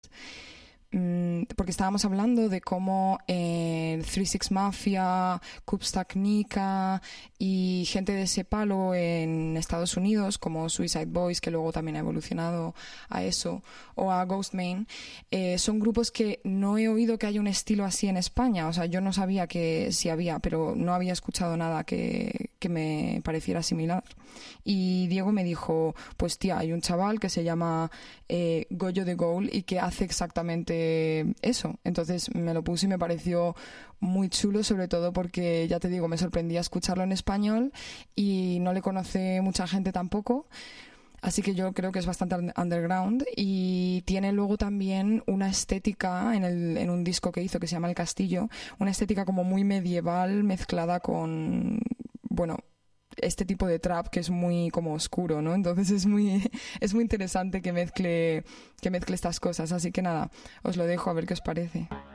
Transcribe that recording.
porque estábamos hablando de cómo 3-6 Mafia, Kubstak Nika y gente de ese palo en Estados Unidos, como Suicide Boys, que luego también ha evolucionado a eso, o a Ghostman, son grupos que no he oído que haya un estilo así en España. O sea, yo no sabía que sí había, pero no había escuchado nada que me pareciera similar. Y Diego me dijo, pues tía, hay un chaval que se llama Goyo de Ghoul y que hace exactamente eso. Entonces me lo puse y me pareció muy chulo, sobre todo porque, ya te digo, me sorprendía escucharlo en español y no le conoce mucha gente tampoco. Así que yo creo que es bastante underground y tiene luego también una estética en un disco que hizo que se llama El Castillo, una estética como muy medieval mezclada con, bueno, este tipo de trap que es muy como oscuro, ¿no? Entonces es muy interesante que mezcle estas cosas. Así que nada, os lo dejo a ver qué os parece.